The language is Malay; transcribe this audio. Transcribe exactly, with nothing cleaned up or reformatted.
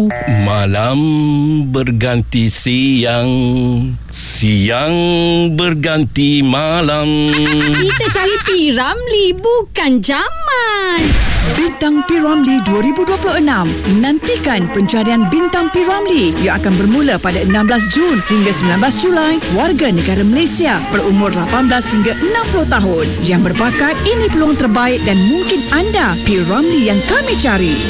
Mahu. Malam berganti siang, siang berganti malam. Kita cari P. Ramlee, bukan Jamal. Bintang P. Ramlee dua ribu dua puluh enam. Nantikan pencarian Bintang P. Ramlee yang akan bermula pada enam belas Jun hingga sembilan belas Julai. Warga negara Malaysia berumur lapan belas hingga enam puluh tahun yang berbakat. Ini peluang terbaik dan mungkin anda P. Ramlee yang kami cari.